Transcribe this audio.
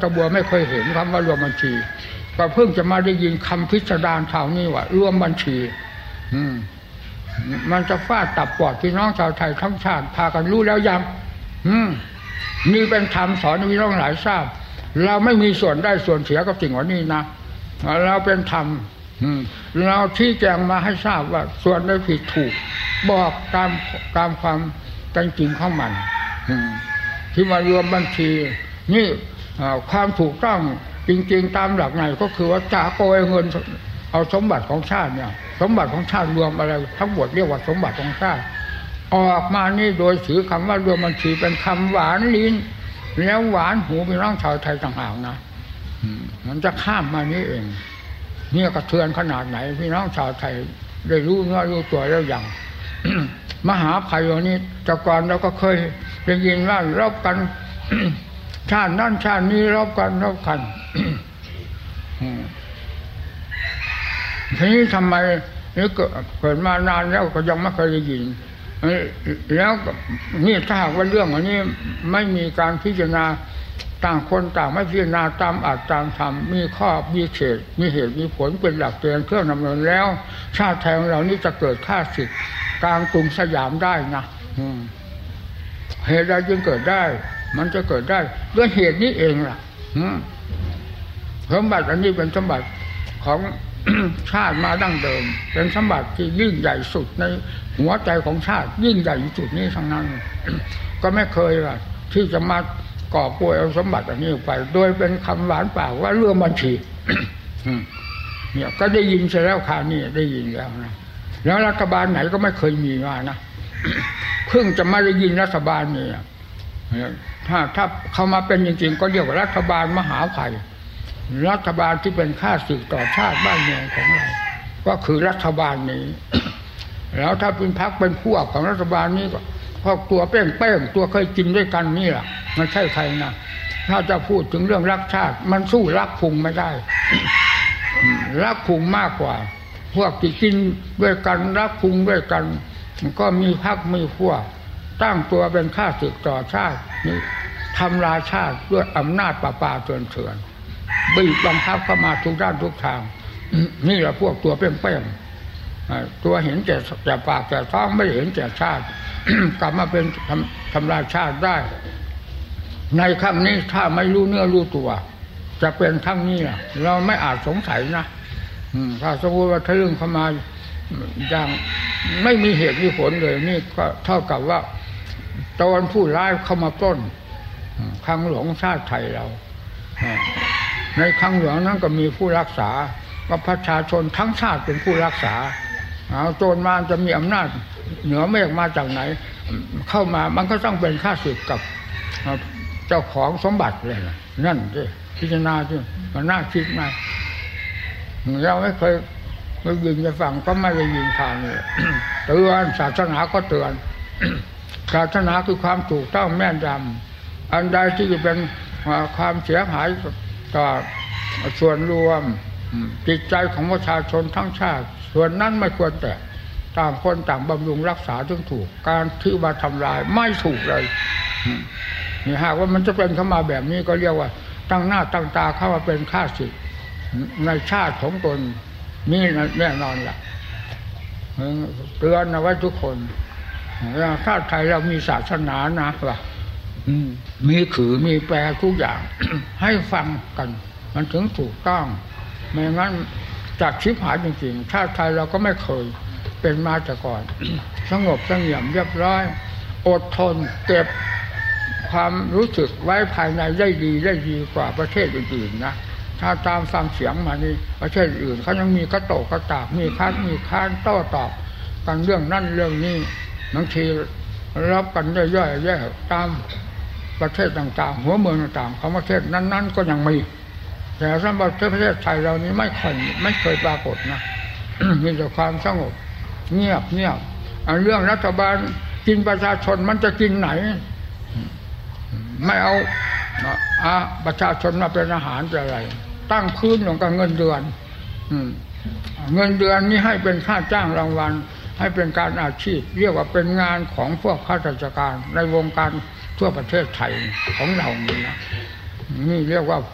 ตะบัวไม่เคยเห็นคำว่ารวมบัญชีก็เพิ่งจะมาได้ยินคำพิสดารข่าวนี้ว่ารวมบัญชีมันจะฟาดตับปอดพี่น้องชาวไทยทั้งชาติพากันรู้แล้วยังนี่เป็นธรรมสอนพี่น้องหลายทราบเราไม่มีส่วนได้ส่วนเสียกับสิ่งวันนี้นะเราเป็นธรรมเราชี้แจงมาให้ทราบว่าส่วนได้ผิดถูกบอกตามความเป็นจริงของมันที่มารวมบัญชีนี่ความถูกต้องจริงๆตามหลักไหนก็คือว่าจะโกยเงินเอาสมบัติของชาติเนี่ยสมบัติของชาติรวมอะไรทั้งหมดเรียกว่าสมบัติของชาติออกมานี่โดยถือคำว่ารวมบัญชีเป็นคำหวานลิ้นแล้วหวานหูพี่น้องชาวไทยต่างหากนะมันจะข้ามมานี่เองเนี่ยกระเทือนขนาดไหนพี่น้องชาวไทยได้รู้เนื้อรู้ตัวแล้วอย่าง มหาภัยวันนี้แต่ก่อนเราก็เคยได้ยินว่ารบกัน ชาตินั่นชาตินี้รบกัน ทีนี้ทำไมนี่เกิดมานานแล้วก็ยังไม่เคยได้ยินแล้วนี่ถ้าหากว่าเรื่องอันนี้ไม่มีการพิจารณาต่างคนต่างไม่พิจารณาตามอัตตามธรรมมีข้อมีเขตมีเหตุมีผลเป็นหลักเกณฑ์เครื่องดำเนินแล้วชาติไทยของเรานี่จะเกิดข้าศึกกลางกรุงสยามได้นะเหตุใดจึงเกิดได้มันจะเกิดได้ด้วยเหตุนี้เองล่ะสมบัติอันนี้เป็นสมบัติของ ชาติมาดั้งเดิมเป็นสมบัติที่ยิ่งใหญ่สุดในหัวใจของชาติยิ่งใหญ่สุดนี้ทั้งนั้น ก็ไม่เคยว่าที่จะมาก่อป่วยเอาสมบัติอันนี้ไปโดยเป็นคำหวานปากว่าเรื่องบัญชี เนี่ยก็ได้ยินเสียแล้วข่าวนี้ได้ยินแล้วนะแล้วรัฐบาลไหนก็ไม่เคยมีมานะ เพิ่งจะมาได้ยินรัฐบาลนี่ถ้าเขามาเป็นจริงๆก็เรียกว่ารัฐบาลมหาภัยรัฐบาลที่เป็นข้าศึกต่อชาติบ้านเมืองของเราก็คือรัฐบาลนี้ แล้วถ้าเป็นพรรคเป็นพวกของรัฐบาลนี้ก็พวกตัวเป้งๆตัวเคยกินด้วยกันนี่แหละไม่ใช่ใครนะถ้าจะพูดถึงเรื่องรักชาติมันสู้รักพุงไม่ได้ รักพุงมากกว่าพวกที่กินด้วยกันรักพุงด้วยกันก็มีพรรคมีพวกตั้งตัวเป็นข้าศึกต่อชาตินี่ทำลายชาติด้วยอำนาจป่าเถื่อนบีบบังคับเข้ามาทุกด้านทุกทางนี่แหละพวกตัวเป้งๆตัวเห็นแก่ปากแก่ท้องไม่เห็นแก่ชาติ กลับมาเป็นทำลายชาติได้ในครั้งนี้ถ้าไม่รู้เนื้อรู้ตัวจะเป็นทั้งนี้ล่ะเราไม่อาจสงสัยนะถ้าสมมติว่าทะลึ่งเข้ามาอย่างไม่มีเหตุมีผลเลยนี่ก็เท่ากับว่าตอนผู้ร้ายเข้ามาปล้นคลังหลวงชาติไทยเราในคลังหลวงนั้นก็มีผู้รักษาก็ประชาชนทั้งชาติเป็นผู้รักษาโจรมาจะมีอำนาจเหนือเมฆมาจากไหนเข้ามามันก็ต้องเป็นข้าศึกกับเจ้าของสมบัติเลยนั่นสิพิจารณาที่มันน่าคิดไหมเราไม่เคยได้ยินได้ฟังก็ไม่ได้ยินข่าวนี่เตือนศาสนาก็เตือนศาสนาคือความถูกต้องแม่นยำอันใดที่จะเป็นความเสียหายต่อส่วนรวมจิตใจของประชาชนทั้งชาติส่วนนั้นไม่ควรแต่ต่างคนต่างบำรุงรักษาจึงถูกการที่มาทำลายไม่ถูกเลยนี่หากว่ามันจะเป็นเข้ามาแบบนี้ก็เรียกว่าตั้งหน้าตั้งตาเข้ามาเป็นข้าศึกในชาติของตนนี่แน่นอนล่ะเตือนเอาไว้ทุกคนชาติไทยเรามีศาสนานะว่ามีขือมีแปรทุกอย่าง ให้ฟังกันมันถึงถูกต้องไม่งั้นจากชิบหายจริงๆชาติไทยเราก็ไม่เคยเป็นมาแต่ก่อน สงบเสงี่ยมเรียบร้อยอดทนเก็บความรู้สึกไว้ภายในได้ดีกว่าประเทศอื่นๆนะถ้าตามฟังเสียงมานี่ประเทศอื่นเขายังมีกระโตกกระตากมีค้านโต้ตอบกันเรื่องนั่นเรื่องนี้บางทีรับกันย่อยๆแย่ตามประเทศต่างๆหัวเมืองต่างๆของประเทศนั้นๆก็ยังมีแต่สำหรับประเทศไทยเรานี้ไม่เคยปรากฏนะ มีแต่ความสงบเงียบเรื่องรัฐบาลกินประชาชนมันจะกินไหนไม่เอาประชาชนมาเป็นอาหารจะอะไรตั้งพื้นลงกับเงินเดือนนี้ให้เป็นค่าจ้างรางวัลให้เป็นการอาชีพเรียกว่าเป็นงานของพวกข้าราชการในวงการทั่วประเทศไทยของเรานี่นะนี่เรียกว่า